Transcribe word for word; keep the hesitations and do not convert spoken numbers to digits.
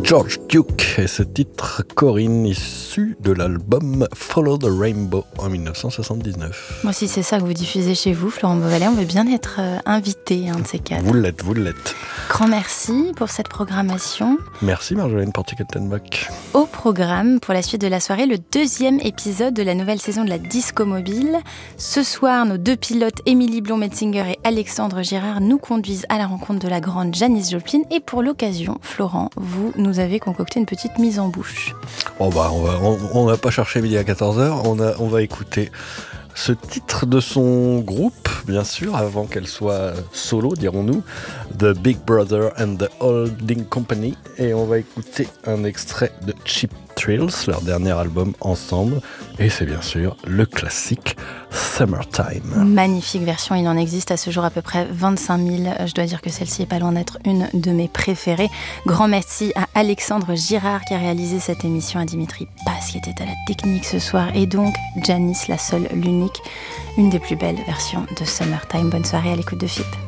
George Duke et ce titre Corinne issu de l'album Follow the Rainbow en dix-neuf cent soixante-dix-neuf. Moi, si c'est ça que vous diffusez chez vous, Florent Beauvalet, on veut bien être euh, invité, un de ces quatre. Vous l'êtes, vous l'êtes. Grand merci pour cette programmation. Merci Marjolaine Portier-Kaltenbach. Au programme, pour la suite de la soirée, le deuxième épisode de la nouvelle saison de la Disco Mobile. Ce soir, nos deux pilotes, Émilie Blond-Metzinger et Alexandre Girard, nous conduisent à la rencontre de la grande Janis Joplin. Et pour l'occasion, Florent, vous nous avez concocté une petite mise en bouche. Oh bah, on n'a pas cherché midi à quatorze heures, on, a, on va écouter ce titre de son groupe, bien sûr, avant qu'elle soit solo, dirons-nous, The Big Brother and the Holding Company. Et on va écouter un extrait de Cheap Thrills, leur dernier album ensemble. Et c'est bien sûr le classique Summertime. Magnifique version, il en existe à ce jour à peu près vingt-cinq mille. Je dois dire que celle-ci est pas loin d'être une de mes préférées. Grand merci à Alexandre Girard qui a réalisé cette émission, à Dimitri Paz qui était à la technique ce soir, et donc Janis, la seule, l'unique, une des plus belles versions de Summertime. Bonne soirée à l'écoute de F I P.